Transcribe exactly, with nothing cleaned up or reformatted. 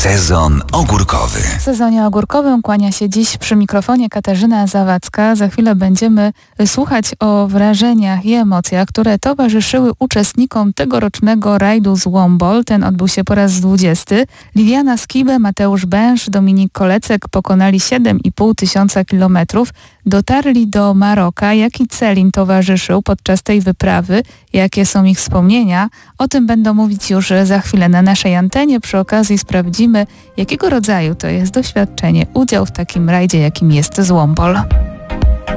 Sezon ogórkowy. W sezonie ogórkowym kłania się dziś przy mikrofonie Katarzyna Zawadzka. Za chwilę będziemy słuchać o wrażeniach i emocjach, które towarzyszyły uczestnikom tegorocznego rajdu z Wombol. Ten odbył się po raz dwudziesty. Liliana Skibę, Mateusz Bęż, Dominik Kolecek pokonali siedem i pół tysiąca kilometrów. Dotarli do Maroka. Jaki cel im towarzyszył podczas tej wyprawy? Jakie są ich wspomnienia? O tym będą mówić już za chwilę na naszej antenie. Przy okazji sprawdzimy, jakiego rodzaju to jest doświadczenie, udział w takim rajdzie, jakim jest z Wombol.